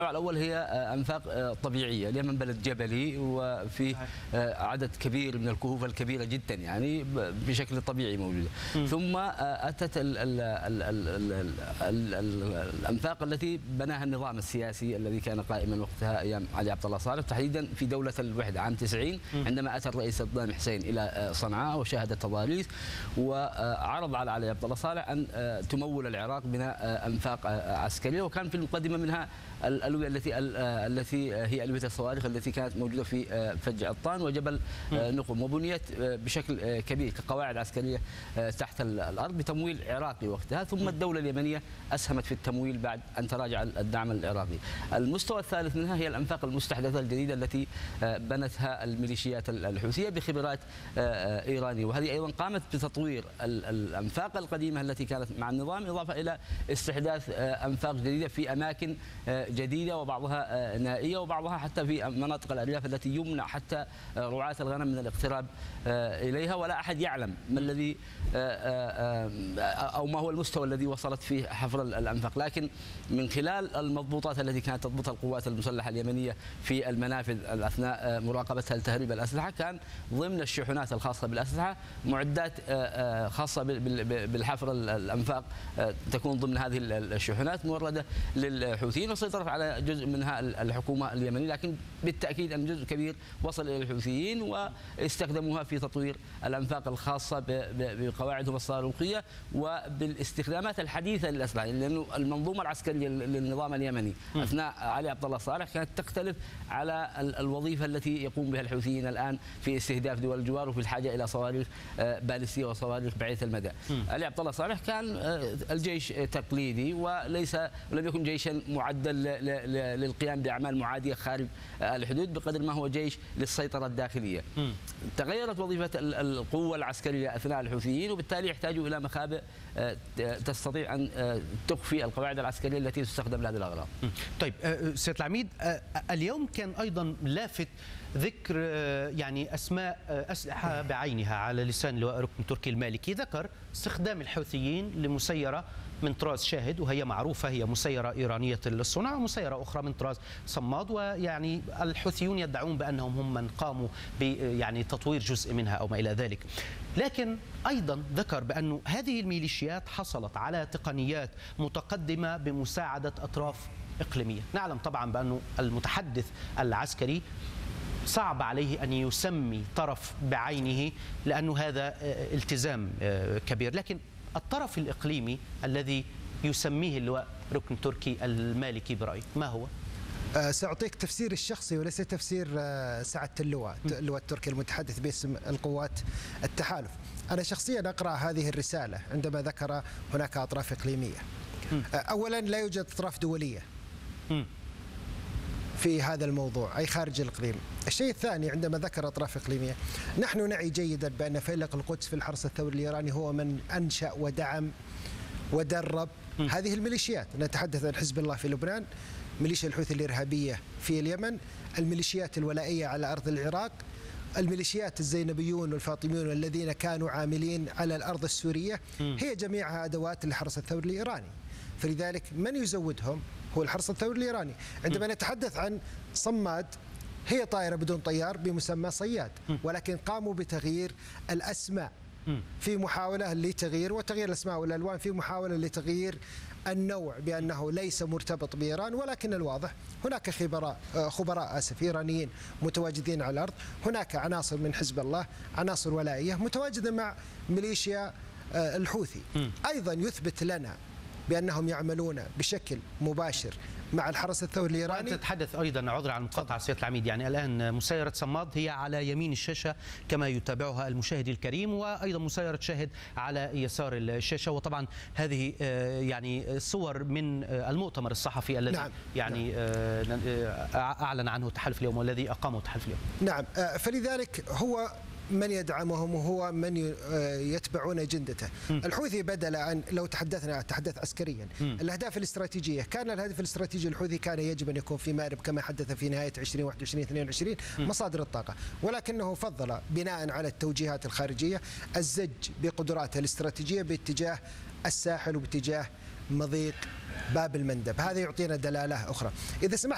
الأول هي أنفاق طبيعية. اليمن بلد جبلي وفيه عدد كبير من الكهوف الكبيرة جدا يعني بشكل طبيعي موجودة. ثم أتت الأنفاق التي بناها النظام السياسي الذي كان قائما وقتها أيام علي عبد الله صالح، تحديدا في دولة الوحدة عام 90 عندما أتى الرئيس صدام حسين إلى صنعاء وشاهد التضاريس وعرض على علي عبد الله صالح أن تمول العراق بناء أنفاق عسكرية، وكان في المقدمة منها الألوية التي هي ألوية الصواريخ التي كانت موجودة في فج عطان وجبل نقم، وبنيت بشكل كبير كقواعد عسكرية تحت الأرض بتمويل عراقي وقتها. ثم الدولة اليمنية أسهمت في التمويل بعد أن تراجع الدعم العراقي. المستوى الثالث منها هي الأنفاق المستحدثة الجديدة التي بنتها الميليشيات الحوثية بخبرات إيرانية، وهذه أيضا قامت بتطوير الأنفاق القديمة التي كانت مع النظام، إضافة إلى استحداث أنفاق جديدة في أماكن جديدة وبعضها نائية وبعضها حتى في مناطق الأرياف التي يمنع حتى رعاة الغنم من الاقتراب إليها، ولا أحد يعلم ما الذي أو ما هو المستوى الذي وصلت فيه حفر الأنفاق. لكن من خلال المضبوطات التي كانت تضبطها القوات المسلحة اليمنية في المنافذ أثناء مراقبتها لتهريب الأسلحة، كان ضمن الشحنات الخاصة بالأسلحة معدات خاصة بالحفر الأنفاق تكون ضمن هذه الشحنات موردة للحوثيين، وسيطرت على جزء منها الحكومة اليمنية، لكن بالتأكيد أن جزء كبير وصل إلى الحوثيين واستخدموها في تطوير الأنفاق الخاصة بقواعدهم الصاروخية وبالاستخدامات الحديثة للأسلحة، لأنه المنظومة العسكرية للنظام اليمني أثناء علي عبد الله صالح كانت تختلف على الوظيفة التي يقوم بها الحوثيين الآن في استهداف دول الجوار وفي الحاجة إلى صواريخ باليستية وصواريخ بعيدة المدى. علي عبد الله صالح كان الجيش تقليدي ولم يكن جيشا معدل للقيام بأعمال معادية خارج الحدود بقدر ما هو جيش للسيطرة الداخلية. تغيرت وظيفة القوة العسكرية أثناء الحوثيين، وبالتالي يحتاجوا إلى مخابئ تستطيع أن تخفي القواعد العسكرية التي تستخدم لهذه الأغراض. طيب سيد العميد، اليوم كان أيضا لافت ذكر يعني أسماء أسلحة بعينها على لسان لواء ركن تركي المالكي. ذكر استخدام الحوثيين لمسيرة من طراز شاهد، وهي معروفة، هي مسيرة إيرانية الصنع، ومسيرة أخرى من طراز صماد، ويعني الحوثيون يدعون بأنهم هم من قاموا يعني تطوير جزء منها أو ما إلى ذلك. لكن أيضا ذكر بأن هذه الميليشيات حصلت على تقنيات متقدمة بمساعدة أطراف إقليمية. نعلم طبعا بأن المتحدث العسكري صعب عليه أن يسمي طرف بعينه لأنه هذا التزام كبير، لكن الطرف الإقليمي الذي يسميه اللواء ركن تركي المالكي برأيك ما هو؟ سأعطيك تفسير الشخصي وليس تفسير سعادة اللواء التركي المتحدث باسم القوات التحالف. أنا شخصيا أقرأ هذه الرسالة عندما ذكر هناك أطراف إقليمية. أولا لا يوجد أطراف دولية في هذا الموضوع أي خارج الإقليم. الشيء الثاني عندما ذكر أطراف إقليمية، نحن نعي جيدا بأن فيلق القدس في الحرس الثوري الإيراني هو من أنشأ ودعم ودرب هذه الميليشيات. نتحدث عن حزب الله في لبنان، ميليشيا الحوثي الإرهابية في اليمن، الميليشيات الولائية على أرض العراق، الميليشيات الزينبيون والفاطميون الذين كانوا عاملين على الأرض السورية، هي جميعها أدوات للحرس الثوري الإيراني. فلذلك من يزودهم هو الحرس الثوري الإيراني. عندما نتحدث عن صماد، هي طائرة بدون طيار بمسمى صياد، ولكن قاموا بتغيير الأسماء في محاولة لتغيير وتغيير الأسماء والألوان في محاولة لتغيير النوع بأنه ليس مرتبط بإيران، ولكن الواضح هناك خبراء إيرانيين متواجدين على الأرض، هناك عناصر من حزب الله، عناصر ولائية متواجدة مع ميليشيا الحوثي. أيضا يثبت لنا بأنهم يعملون بشكل مباشر مع الحرس الثوري الإيراني. وأنت تتحدث أيضا، عذرا عن المقاطعة سيادة العميد، يعني الآن مسيرة صماد هي على يمين الشاشة كما يتابعها المشاهد الكريم، وأيضا مسيرة شاهد على يسار الشاشة. وطبعا هذه يعني صور من المؤتمر الصحفي الذي يعني أعلن عنه التحالف اليوم والذي أقامه التحالف اليوم. نعم، فلذلك هو من يدعمهم وهو من يتبعون أجندته. الحوثي بدل عن، لو تحدثنا تحدث عسكريا، الأهداف الاستراتيجية، كان الهدف الاستراتيجي الحوثي كان يجب أن يكون في مأرب كما حدث في نهاية 2021-22 مصادر الطاقة، ولكنه فضل بناء على التوجيهات الخارجية الزج بقدراته الاستراتيجية باتجاه الساحل وباتجاه مضيق باب المندب. هذا يعطينا دلالة أخرى. إذا سمحت